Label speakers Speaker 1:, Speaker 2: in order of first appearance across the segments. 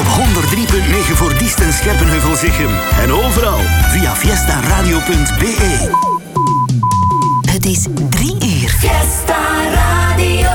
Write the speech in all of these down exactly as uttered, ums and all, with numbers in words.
Speaker 1: Op honderd drie punt negen voor Diest en Scherpenheuvel-Zichem. En overal via fiesta radio punt b e.
Speaker 2: Het is drie uur.
Speaker 3: Fiesta Radio.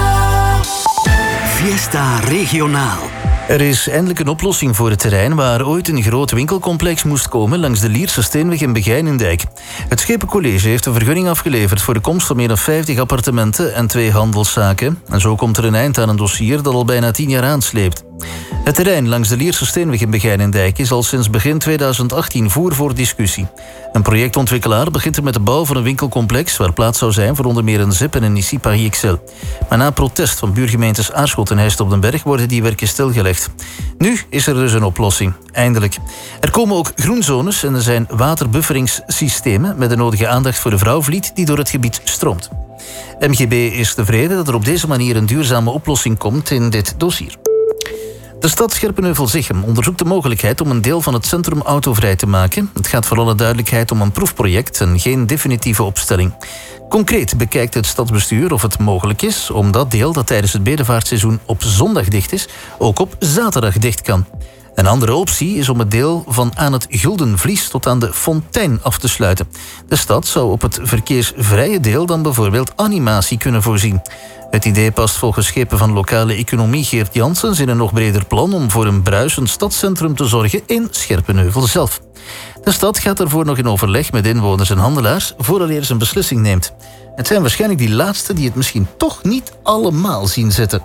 Speaker 1: Fiesta Regionaal.
Speaker 4: Er is eindelijk een oplossing voor het terrein waar ooit een groot winkelcomplex moest komen langs de Lierse Steenweg in Begijnendijk. Het Schepencollege heeft een vergunning afgeleverd voor de komst van meer dan vijftig appartementen en twee handelszaken. En zo komt er een eind aan een dossier dat al bijna tien jaar aansleept. Het terrein langs de Lierse Steenweg in Begijnendijk is al sinds begin tweeduizend achttien voer voor discussie. Een projectontwikkelaar begint er met de bouw van een winkelcomplex waar plaats zou zijn voor onder meer een Zip en een Nissi Paris X L. Maar na protest van buurgemeentes Aarschot en Heist op den Berg worden die werken stilgelegd. Nu is er dus een oplossing. Eindelijk. Er komen ook groenzones en er zijn waterbufferingsystemen met de nodige aandacht voor de Vrouwvliet die door het gebied stroomt. M G B is tevreden dat er op deze manier een duurzame oplossing komt in dit dossier. De stad Scherpenheuvel-Zichem onderzoekt de mogelijkheid om een deel van het centrum autovrij te maken. Het gaat voor alle duidelijkheid om een proefproject en geen definitieve opstelling. Concreet bekijkt het stadsbestuur of het mogelijk is om dat deel dat tijdens het bedevaartseizoen op zondag dicht is, ook op zaterdag dicht kan. Een andere optie is om het deel van aan het Guldenvlies tot aan de Fontein af te sluiten. De stad zou op het verkeersvrije deel dan bijvoorbeeld animatie kunnen voorzien. Het idee past volgens schepen van lokale economie Geert Janssens in een nog breder plan om voor een bruisend stadscentrum te zorgen in Scherpenheuvel zelf. De stad gaat daarvoor nog in overleg met inwoners en handelaars vooraleer ze een beslissing neemt. Het zijn waarschijnlijk die laatste die het misschien toch niet allemaal zien zitten.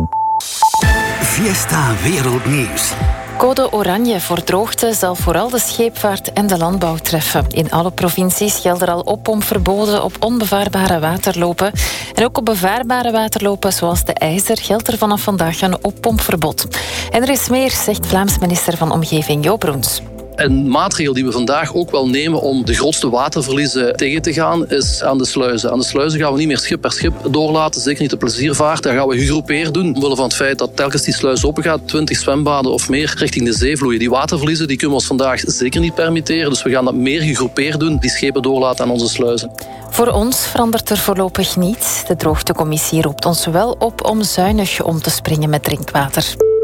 Speaker 1: Fiesta Wereldnieuws.
Speaker 5: Code oranje voor droogte zal vooral de scheepvaart en de landbouw treffen. In alle provincies gelden al oppompverboden op onbevaarbare waterlopen. En ook op bevaarbare waterlopen zoals de IJzer geldt er vanaf vandaag een oppompverbod. En er is meer, zegt Vlaams minister van Omgeving Jo Broens.
Speaker 6: Een maatregel die we vandaag ook wel nemen om de grootste waterverliezen tegen te gaan, is aan de sluizen. Aan de sluizen gaan we niet meer schip per schip doorlaten, zeker niet de pleziervaart. Dat gaan we gegroepeerd doen, omwille van het feit dat telkens die sluis open gaat, twintig zwembaden of meer richting de zee vloeien. Die waterverliezen die kunnen we ons vandaag zeker niet permitteren, dus we gaan dat meer gegroepeerd doen, die schepen doorlaten aan onze sluizen.
Speaker 5: Voor ons verandert er voorlopig niets. De droogtecommissie roept ons wel op om zuinig om te springen met drinkwater.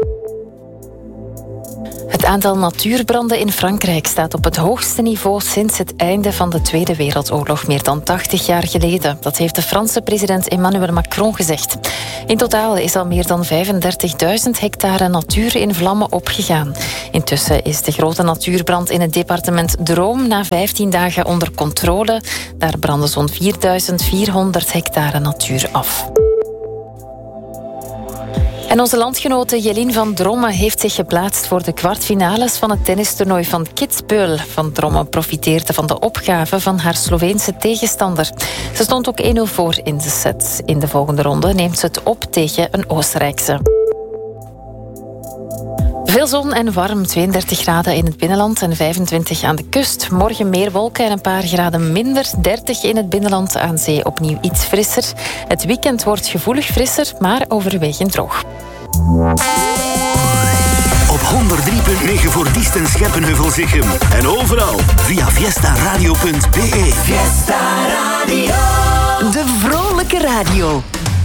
Speaker 5: Het aantal natuurbranden in Frankrijk staat op het hoogste niveau sinds het einde van de Tweede Wereldoorlog, meer dan tachtig jaar geleden. Dat heeft de Franse president Emmanuel Macron gezegd. In totaal is al meer dan vijfendertigduizend hectare natuur in vlammen opgegaan. Intussen is de grote natuurbrand in het departement Drôme na vijftien dagen onder controle. Daar brandde zo'n vierduizend vierhonderd hectare natuur af. En onze landgenote Jelien van Dromme heeft zich geplaatst voor de kwartfinales van het tennistoernooi van Kitzbühel. Van Dromme profiteerde van de opgave van haar Sloveense tegenstander. Ze stond ook één nul voor in de set. In de volgende ronde neemt ze het op tegen een Oostenrijkse. Veel zon en warm, tweeëndertig graden in het binnenland en vijfentwintig aan de kust. Morgen meer wolken en een paar graden minder, dertig in het binnenland, aan zee opnieuw iets frisser. Het weekend wordt gevoelig frisser, maar overwegend droog.
Speaker 1: Op honderd drie punt negen voor Diest en Scherpenheuvel-Zichem. En overal via fiesta radio punt b e.
Speaker 3: Fiesta Radio.
Speaker 2: De vrolijke radio.